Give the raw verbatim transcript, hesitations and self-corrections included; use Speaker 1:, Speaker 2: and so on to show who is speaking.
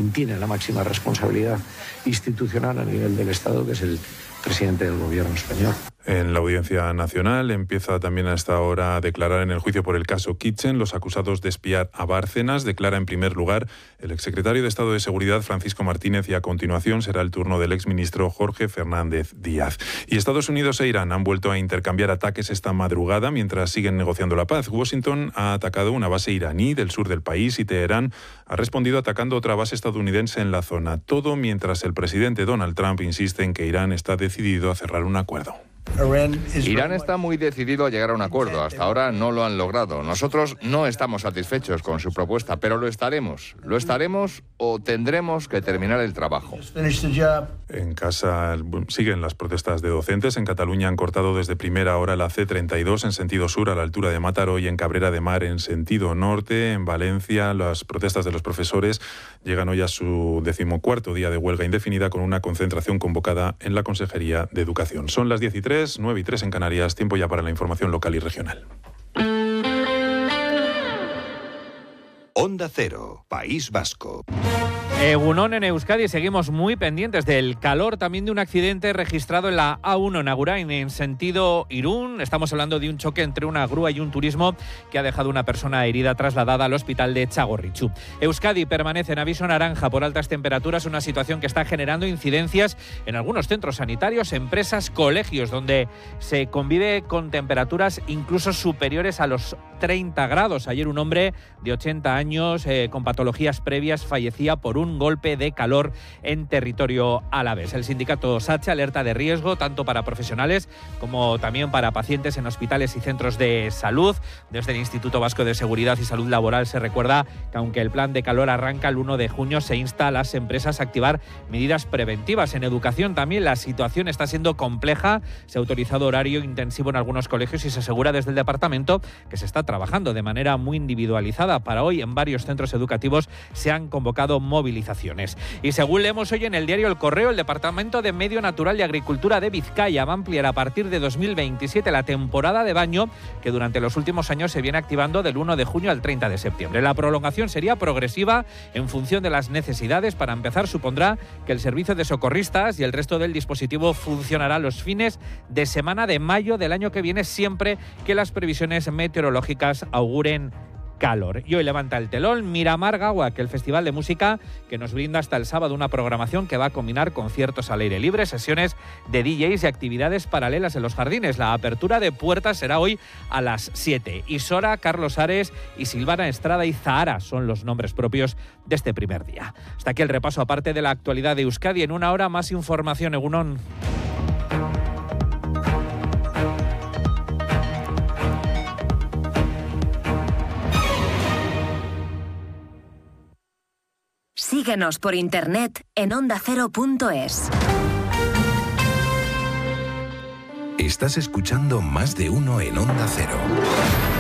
Speaker 1: quien tiene la máxima responsabilidad institucional a nivel del Estado, que es el presidente del Gobierno español.
Speaker 2: En la Audiencia Nacional empieza también a esta hora a declarar en el juicio por el caso Kitchen los acusados de espiar a Bárcenas. Declara en primer lugar el exsecretario de Estado de Seguridad, Francisco Martínez, y a continuación será el turno del exministro Jorge Fernández Díaz. Y Estados Unidos e Irán han vuelto a intercambiar ataques esta madrugada mientras siguen negociando la paz. Washington ha atacado una base iraní del sur del país y Teherán ha respondido atacando otra base estadounidense en la zona. Todo mientras el presidente Donald Trump insiste en que Irán está decidido a cerrar un acuerdo.
Speaker 3: Irán está muy decidido a llegar a un acuerdo. Hasta ahora no lo han logrado. Nosotros no estamos satisfechos con su propuesta, pero lo estaremos. Lo estaremos o tendremos que terminar el trabajo.
Speaker 2: En casa siguen las protestas de docentes. En Cataluña han cortado desde primera hora la ce treinta y dos en sentido sur a la altura de Mataró y en Cabrera de Mar en sentido norte. En Valencia las protestas de los profesores llegan hoy a su decimocuarto día de huelga indefinida con una concentración convocada en la Consejería de Educación. Son las diez y tres, nueve y tres en Canarias. Tiempo ya para la información local y regional.
Speaker 4: Onda Cero, País Vasco.
Speaker 5: Egunon en Euskadi, seguimos muy pendientes del calor, también de un accidente registrado en la A uno en Agurain, en sentido Irún. Estamos hablando de un choque entre una grúa y un turismo que ha dejado una persona herida trasladada al hospital de Txagorritxu. Euskadi permanece en aviso naranja por altas temperaturas, una situación que está generando incidencias en algunos centros sanitarios, empresas, colegios, donde se convive con temperaturas incluso superiores a los treinta grados. Ayer un hombre de ochenta años eh, con patologías previas fallecía por un golpe de calor en territorio alavés. El sindicato SATSE alerta de riesgo tanto para profesionales como también para pacientes en hospitales y centros de salud. Desde el Instituto Vasco de Seguridad y Salud Laboral se recuerda que aunque el plan de calor arranca el uno de junio, se insta a las empresas a activar medidas preventivas. En educación también la situación está siendo compleja. Se ha autorizado horario intensivo en algunos colegios y se asegura desde el departamento que se está trabajando de manera muy individualizada. Para hoy en varios centros educativos se han convocado movilizaciones. Y según leemos hoy en el diario El Correo, el Departamento de Medio Natural y Agricultura de Vizcaya va a ampliar a partir de dos mil veintisiete la temporada de baño que durante los últimos años se viene activando del uno de junio al treinta de septiembre. La prolongación sería progresiva en función de las necesidades. Para empezar, supondrá que el servicio de socorristas y el resto del dispositivo funcionará los fines de semana de mayo del año que viene, siempre que las previsiones meteorológicas auguren calor. Y hoy levanta el telón Miramar Gawak, el festival de música que nos brinda hasta el sábado una programación que va a combinar conciertos al aire libre, sesiones de D Js y actividades paralelas en los jardines. La apertura de puertas será hoy a las siete. Isora, Carlos Ares y Silvana Estrada y Zahara son los nombres propios de este primer día. Hasta aquí el repaso aparte de la actualidad de Euskadi. En una hora más información, Egunon.
Speaker 6: Síguenos por internet en onda cero punto es.
Speaker 4: Estás escuchando Más de Uno en Onda Cero.